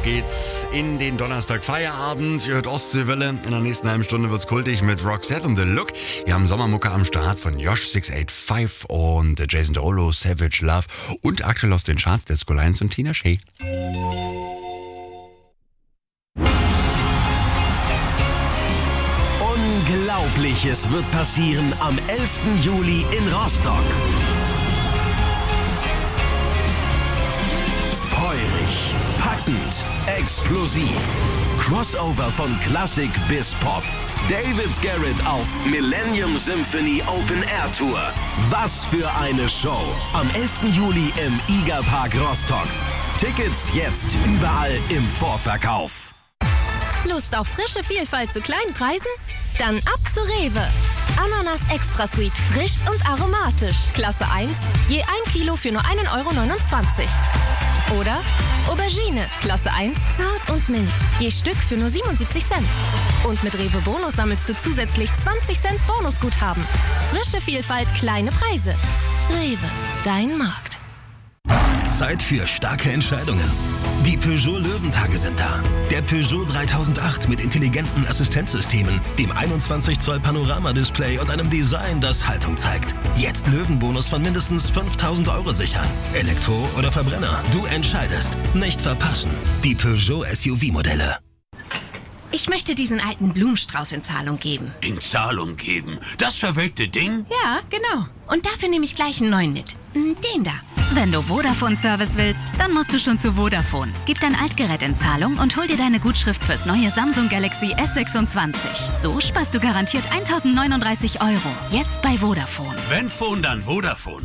geht's in den Donnerstag Feierabend. Ihr hört Ostseewelle. In der nächsten halben Stunde wird's kultig mit Roxette und The Look. Wir haben Sommermucke am Start von Josh 685 und Jason Derulo, Savage Love und aktuell aus den Charts Disco Lions und Tina Shea. Unglaubliches wird passieren am 11. Juli in Rostock. Feurig, packend, explosiv. Crossover von Klassik bis Pop. David Garrett auf Millennium Symphony Open Air Tour. Was für eine Show. Am 11. Juli im IGA Park Rostock. Tickets jetzt überall im Vorverkauf. Lust auf frische Vielfalt zu kleinen Preisen? Dann ab zu Rewe. Ananas Extra Sweet, frisch und aromatisch. Klasse 1, je 1 Kilo für nur 1,29 Euro. Oder Aubergine, Klasse 1, zart und mild. Je Stück für nur 77 Cent. Und mit Rewe Bonus sammelst du zusätzlich 20 Cent Bonusguthaben. Frische Vielfalt, kleine Preise. Rewe, dein Markt. Zeit für starke Entscheidungen. Die Peugeot Löwentage sind da. Der Peugeot 3008 mit intelligenten Assistenzsystemen, dem 21 Zoll Panoramadisplay und einem Design, das Haltung zeigt. Jetzt Löwenbonus von mindestens 5.000 Euro sichern. Elektro oder Verbrenner, du entscheidest. Nicht verpassen. Die Peugeot SUV-Modelle. Ich möchte diesen alten Blumenstrauß in Zahlung geben. In Zahlung geben? Das verwelkte Ding? Ja, genau. Und dafür nehme ich gleich einen neuen mit. Den da. Wenn du Vodafone-Service willst, dann musst du schon zu Vodafone. Gib dein Altgerät in Zahlung und hol dir deine Gutschrift fürs neue Samsung Galaxy S26. So sparst du garantiert 1.039 Euro. Jetzt bei Vodafone. Wenn Phone, dann Vodafone.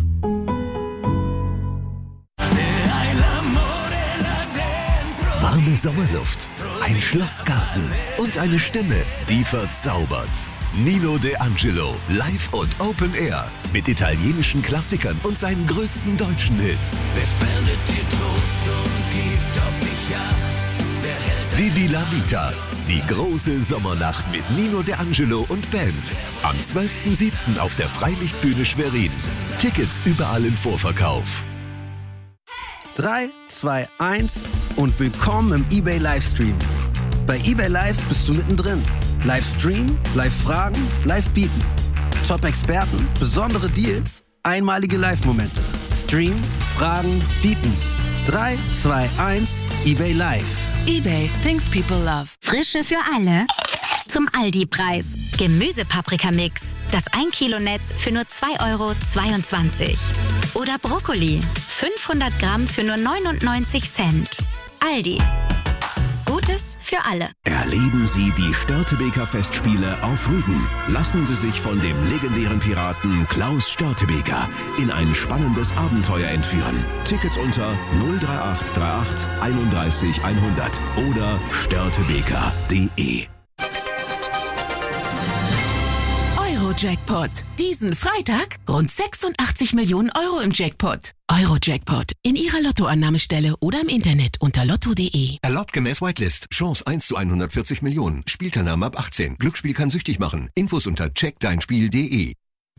Warme Sommerluft, ein Schlossgarten und eine Stimme, die verzaubert. Nino De Angelo, live und Open Air. Mit italienischen Klassikern und seinen größten deutschen Hits. Wer spendet dir Trost und gibt auf dich Acht? Vivi la Vita, die große Sommernacht mit Nino De Angelo und Band. Am 12.07. auf der Freilichtbühne Schwerin. Tickets überall im Vorverkauf. 3, 2, 1 und willkommen im eBay Livestream. Bei eBay Live bist du mittendrin. Livestream, Live-Fragen, Live-Bieten. Top-Experten, besondere Deals, einmalige Live-Momente. Stream, Fragen, Bieten. 3, 2, 1, eBay Live. eBay, things people love. Frische für alle. Zum Aldi-Preis. Gemüsepaprikamix. Das 1 Kilo Netz für nur 2,22 Euro. Oder Brokkoli. 500 Gramm für nur 99 Cent. Aldi. Gutes für alle. Erleben Sie die Störtebeker Festspiele auf Rügen. Lassen Sie sich von dem legendären Piraten Klaus Störtebeker in ein spannendes Abenteuer entführen. Tickets unter 03838 31 100 oder störtebeker.de. Eurojackpot. Diesen Freitag rund 86 Millionen Euro im Jackpot. Eurojackpot. In Ihrer Lottoannahmestelle oder im Internet unter lotto.de. Erlaubt gemäß Whitelist. Chance 1 zu 140 Millionen. Spielteilnahme ab 18. Glücksspiel kann süchtig machen. Infos unter checkdeinspiel.de.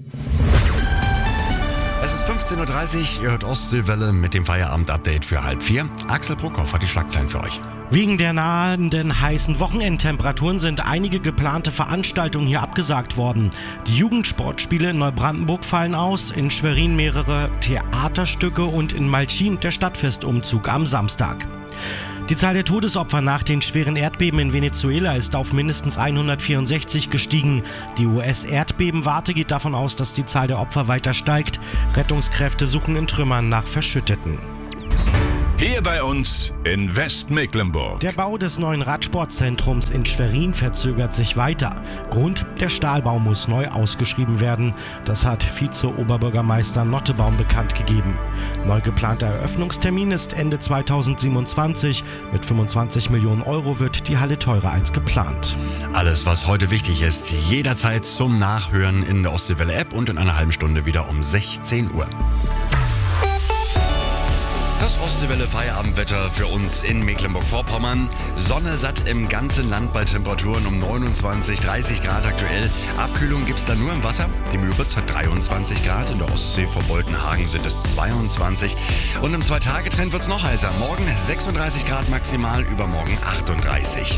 Es ist 15.30 Uhr, ihr hört Ostseewelle mit dem Feierabend-Update für 3:30. Axel Brockhoff hat die Schlagzeilen für euch. Wegen der nahenden heißen Wochenendtemperaturen sind einige geplante Veranstaltungen hier abgesagt worden. Die Jugendsportspiele in Neubrandenburg fallen aus, in Schwerin mehrere Theaterstücke und in Malchin der Stadtfestumzug am Samstag. Die Zahl der Todesopfer nach den schweren Erdbeben in Venezuela ist auf mindestens 164 gestiegen. Die US-Erdbebenwarte geht davon aus, dass die Zahl der Opfer weiter steigt. Rettungskräfte suchen in Trümmern nach Verschütteten. Hier bei uns in Westmecklenburg. Der Bau des neuen Radsportzentrums in Schwerin verzögert sich weiter. Grund: der Stahlbau muss neu ausgeschrieben werden. Das hat Vize-Oberbürgermeister Nottebaum bekannt gegeben. Neu geplanter Eröffnungstermin ist Ende 2027. Mit 25 Millionen Euro wird die Halle teurer als geplant. Alles, was heute wichtig ist, jederzeit zum Nachhören in der Ostseewelle-App und in einer halben Stunde wieder um 16 Uhr. Das Ostseewelle Feierabendwetter für uns in Mecklenburg-Vorpommern. Sonne satt im ganzen Land bei Temperaturen um 29, 30 Grad aktuell. Abkühlung gibt's da nur im Wasser. Die Müritz hat 23 Grad. In der Ostsee vor Boltenhagen sind es 22. Und im 2-Tage-Trend wird's noch heißer. Morgen 36 Grad maximal, übermorgen 38.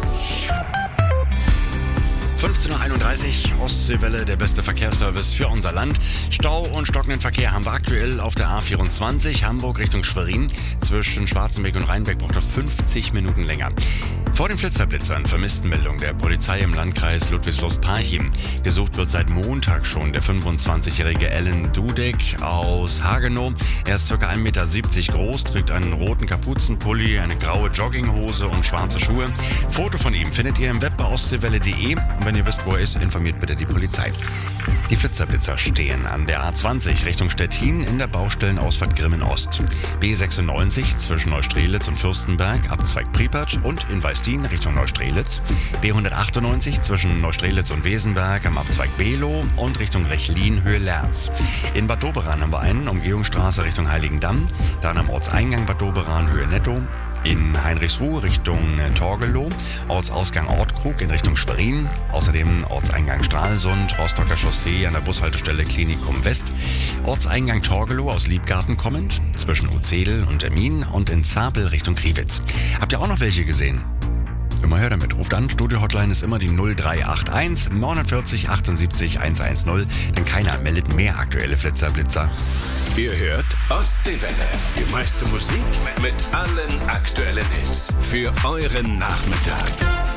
15.31 Uhr, Ostseewelle, der beste Verkehrsservice für unser Land. Stau und stockenden Verkehr haben wir aktuell auf der A24 Hamburg Richtung Schwerin. Zwischen Schwarzenberg und Rheinbeck braucht er 50 Minuten länger. Vor den Flitzerblitzern Vermisstenmeldung der Polizei im Landkreis Ludwigslust-Parchim. Gesucht wird seit Montag schon der 25-jährige Alan Dudek aus Hagenow. Er ist ca. 1,70 Meter groß, trägt einen roten Kapuzenpulli, eine graue Jogginghose und schwarze Schuhe. Foto von ihm findet ihr im Web bei ostseewelle.de. Wenn ihr wisst, wo er ist, informiert bitte die Polizei. Die Flitzerblitzer stehen an der A20 Richtung Stettin in der Baustellenausfahrt Grimmen-Ost. B96 zwischen Neustrelitz und Fürstenberg, Abzweig Pripyat und in Weistin Richtung Neustrelitz. B198 zwischen Neustrelitz und Wesenberg am Abzweig Below und Richtung Rechlin Höhe Lerz. In Bad Doberan haben wir einen, Umgehungsstraße Richtung Heiligendamm, dann am Ortseingang Bad Doberan Höhe Netto. In Heinrichsruhe Richtung Torgelow, Ortsausgang Ortkrug in Richtung Schwerin, außerdem Ortseingang Stralsund, Rostocker Chaussee an der Bushaltestelle Klinikum West, Ortseingang Torgelow aus Liebgarten kommend, zwischen Uzedel und Termin und in Zapel Richtung Kriwitz. Habt ihr auch noch welche gesehen? Immer her damit. Ruft an. Studio-Hotline ist immer die 0381 49 78 110, denn keiner meldet mehr aktuelle Flitzerblitzer. Ihr hört Ostseewelle. Die meiste Musik mit allen aktuellen Hits für euren Nachmittag.